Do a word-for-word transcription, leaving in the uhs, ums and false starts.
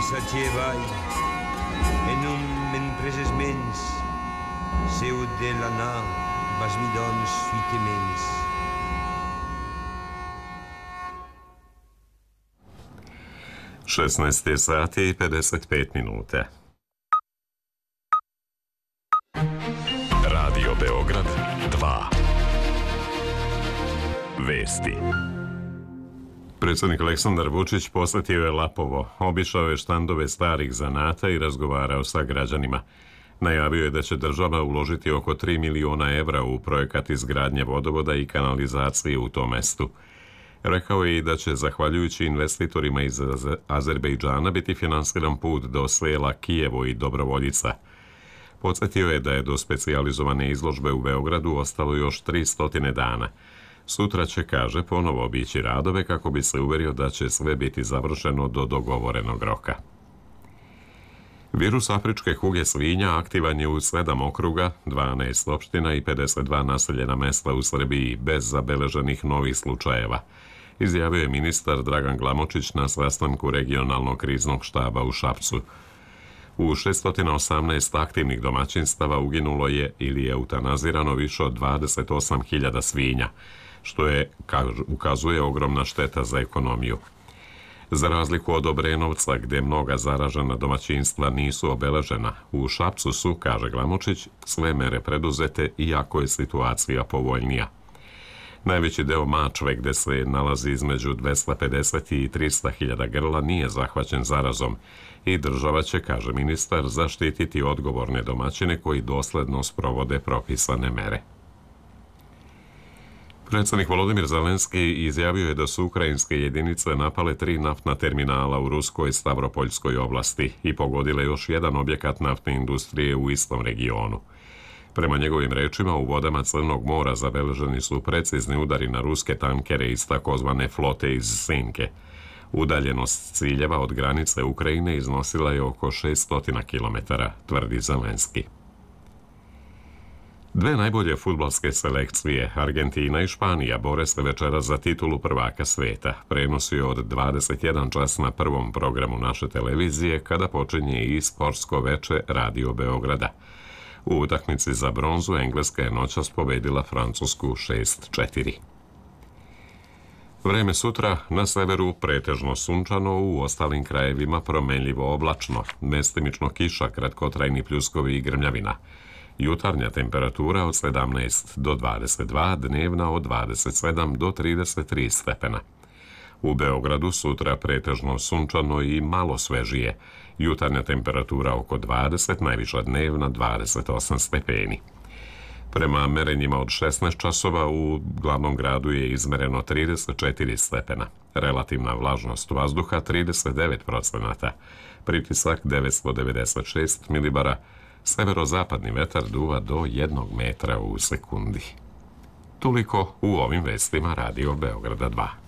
sacievai, e non men preses mens, seu de l'anar, vas mi dons suite mens. šesnaest je sati i pedeset pet minuta. Radio Beograd dva. Vesti. Predsjednik Aleksandar Vučić posjetio je Lapovo, obišao je štandove starih zanata i razgovarao sa građanima. Najavio je da će država uložiti oko tri miliona evra u projekat izgradnje vodovoda i kanalizacije u tom mestu. Rekao je i da će, zahvaljujući investitorima iz Azerbejdžana, biti finansiran put do sela Kijevo i Dobrovoljica. Podsjetio je da je do specijalizovane izložbe u Beogradu ostalo još tristo dana. Sutra će, kaže, ponovo obići radove kako bi se uverio da će sve biti završeno do dogovorenog roka. Virus afričke kuge svinja aktivan je u sedam okruga, dvanaest opština i pedeset dva naseljena mesta u Srbiji bez zabeleženih novih slučajeva, izjavio je ministar Dragan Glamočić na sastanku regionalnog kriznog štaba u Šapcu. U šesto osamnaest aktivnih domaćinstava uginulo je ili je eutanazirano više od dvadeset osam hiljada svinja, što je, ukazuje, ogromna šteta za ekonomiju. Za razliku od Obrenovca, gde mnoga zaražena domaćinstva nisu obeležena, u Šapcu su, kaže Glamočić, sve mere preduzete iako je situacija povoljnija. Najveći deo Mačve, gde se nalazi između dvesta pedeset i trista hiljada grla, nije zahvaćen zarazom i država će, kaže ministar, zaštititi odgovorne domaćine koji dosledno sprovode propisane mere. Predsjednik Volodimir Zelenski izjavio je da su ukrajinske jedinice napale tri naftna terminala u ruskoj Stavropoljskoj oblasti i pogodile još jedan objekat naftne industrije u istom regionu. Prema njegovim rečima, u vodama Crnog mora zabeleženi su precizni udari na ruske tankere iz takozvane flote iz Sinke. Udaljenost ciljeva od granice Ukrajine iznosila je oko šesto kilometara, tvrdi Zelenski. Dve najbolje fudbalske selekcije, Argentina i Španija, bore se večeras za titulu prvaka sveta. Prenosi od dvadeset jedan čas na prvom programu naše televizije, kada počinje i sportsko veče Radio Beograda. U utakmici za bronzu Engleska je noćas pobedila Francusku šest četiri. Vreme sutra, na severu pretežno sunčano, u ostalim krajevima promenljivo oblačno, mestimično kiša, kratkotrajni pljuskovi i grmljavina. Jutarnja temperatura od sedamnaest do dvadeset dva, dnevna od dvadeset sedam do trideset tri stepena. U Beogradu sutra pretežno sunčano i malo svežije. Jutarnja temperatura oko dvadeset, najviša dnevna dvadeset osam stepeni. Prema merenjima od šesnaest časova u glavnom gradu je izmereno trideset četiri stepena. Relativna vlažnost vazduha trideset devet procenata. Pritisak devetsto devedeset šest milibara. Severozapadni vetar duva do jednog metra u sekundi. Toliko u ovim vestima Radio Beograda dva.